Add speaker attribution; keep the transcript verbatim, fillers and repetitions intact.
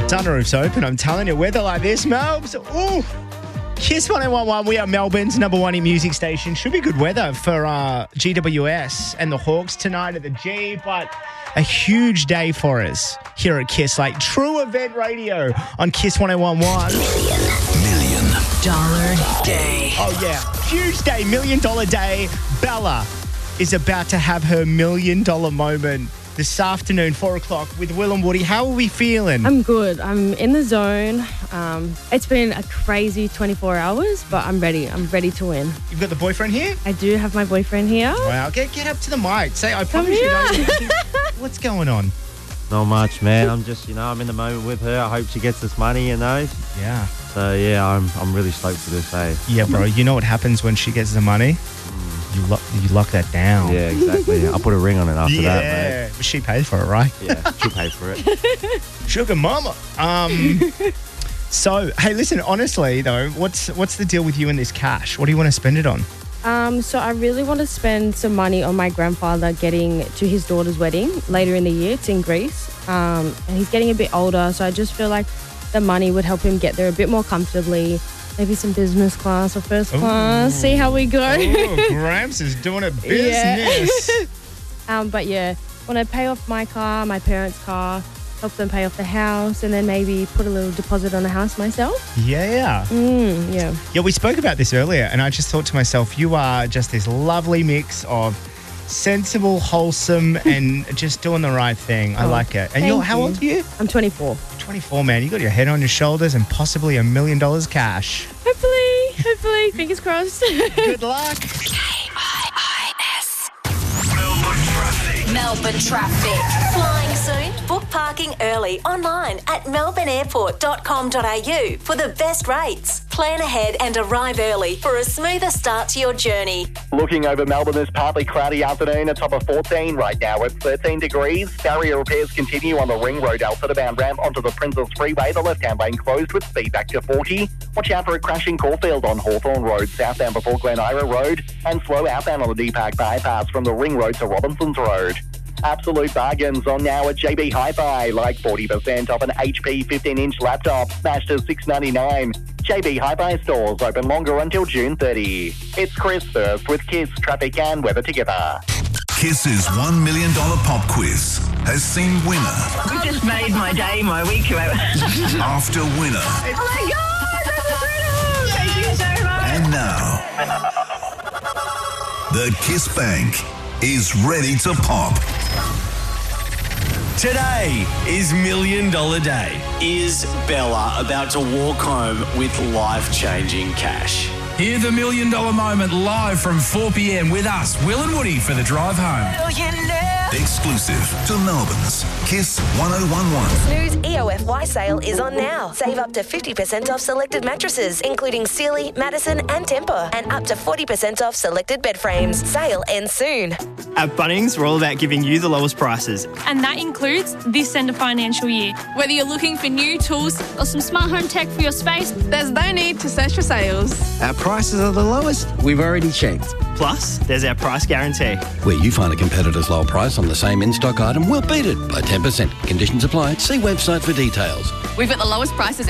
Speaker 1: Sunroof's open, I'm telling you. Weather like this, Melbs. Ooh. Kiss one oh one one. We are Melbourne's number one in music station. Should be good weather for uh, G W S and the Hawks tonight at the G, but a huge day for us here at Kiss. Like true event radio on Kiss one oh one one.
Speaker 2: Million. Million. Dollar day.
Speaker 1: Oh, yeah. Huge day. Million dollar day. Bella is about to have her million dollar moment this afternoon, four o'clock, with Will and Woody. How are we feeling?
Speaker 3: I'm good. I'm in the zone. Um, it's been a crazy twenty-four hours, but I'm ready. I'm ready to win.
Speaker 1: You've got the boyfriend here?
Speaker 3: I do have my boyfriend here.
Speaker 1: Wow. Get get up to the mic. Say, I
Speaker 3: Come
Speaker 1: promise you
Speaker 3: here.
Speaker 1: know. What's going on?
Speaker 4: Not much, man. I'm just, you know, I'm in the moment with her. I hope she gets this money, you know.
Speaker 1: Yeah.
Speaker 4: So, yeah, I'm I'm really stoked for this day.
Speaker 1: Yeah, bro. You know what happens when she gets the money? You lock, you lock that down.
Speaker 4: Yeah, exactly. I'll put a ring on it after
Speaker 1: yeah.
Speaker 4: that, mate.
Speaker 1: But she paid for it, right?
Speaker 4: Yeah, she'll pay for it.
Speaker 1: Sugar mama. Um, so, hey, listen, honestly, though, what's what's the deal with you and this cash? What do you want to spend it on?
Speaker 3: Um, so I really want to spend some money on my grandfather getting to his daughter's wedding later in the year. It's in Greece. Um, and he's getting a bit older, so I just feel like the money would help him get there a bit more comfortably. Maybe some business class or first class.
Speaker 1: Ooh.
Speaker 3: See how we go.
Speaker 1: Oh, Gramps is doing a business.
Speaker 3: Yeah. um, but yeah, want to pay off my car, my parents' car, help them pay off the house, and then maybe put a little deposit on a house myself.
Speaker 1: Yeah.
Speaker 3: Mm, yeah.
Speaker 1: Yeah, we spoke about this earlier, and I just thought to myself, you are just this lovely mix of sensible, wholesome, and just doing the right thing. I
Speaker 3: Oh,
Speaker 1: like it. And
Speaker 3: thank
Speaker 1: you're, how
Speaker 3: you.
Speaker 1: old are you?
Speaker 3: I'm twenty-four.
Speaker 1: twenty-four, man. You got your head on your shoulders and possibly a million dollars cash.
Speaker 3: Hopefully, hopefully, fingers crossed.
Speaker 1: Good luck.
Speaker 2: Melbourne traffic. Melbourne traffic.
Speaker 5: Flying soon? Book parking early online at melbourne airport dot com dot a u for the best rates. Plan ahead and arrive early for a smoother start to your journey.
Speaker 6: Looking over Melbourne this partly cloudy afternoon, a top of fourteen. Right now it's thirteen degrees. Barrier repairs continue on the Ring Road Alfred bound ramp onto the Princess Freeway. The left-hand lane closed with speed back to forty. Watch out for a crash in Caulfield on Hawthorne Road, southbound before Glen Ira Road, and slow outbound on the D-Park bypass from the Ring Road to Robinson's Road. Absolute bargains on now at J B Hi-Fi, like forty percent off an H P fifteen inch laptop, smashed to six ninety-nine. J B Hi-Fi stores open longer until June thirtieth. It's Chris First with Kiss, traffic and weather together.
Speaker 2: Kiss's one million dollars pop quiz has seen winner
Speaker 7: You just made my day, my week.
Speaker 2: after winner.
Speaker 7: Oh my God, that's incredible! Thank you so much.
Speaker 2: And now, the Kiss Bank is ready to pop.
Speaker 8: Today is Million Dollar Day. Is Bella about to walk home with life-changing cash?
Speaker 9: Hear the Million Dollar Moment live from four p.m. with us, Will and Woody, for the drive home.
Speaker 2: Exclusive to Melbourne's Kiss one oh one one.
Speaker 5: Snooze E O F Y sale is on now. Save up to fifty percent off selected mattresses, including Sealy, Madison and Tempur, and up to forty percent off selected bed frames. Sale ends soon.
Speaker 10: At Bunnings, we're all about giving you the lowest prices.
Speaker 11: And that includes this end of financial year.
Speaker 12: Whether you're looking for new tools or some smart home tech for your space, there's no need to search for sales.
Speaker 13: Our prices are the lowest we've already checked.
Speaker 10: Plus, there's our price guarantee.
Speaker 14: Where you find a competitor's low price on the same in-stock item, we'll beat it by ten percent. Conditions apply. See website for details.
Speaker 12: We've got the lowest prices